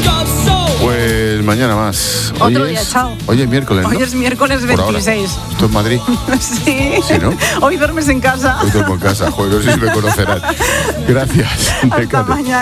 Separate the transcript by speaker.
Speaker 1: Pues mañana más.
Speaker 2: Otro día, chao.
Speaker 1: Hoy es miércoles, ¿no?
Speaker 2: Hoy es miércoles 26.
Speaker 1: ¿Esto es Madrid?
Speaker 2: Sí.
Speaker 1: Sí, ¿no?
Speaker 2: Hoy duermes en casa.
Speaker 1: Hoy duermo en casa. Joder, no sé si me conocerán. Gracias.
Speaker 2: Hasta mañana.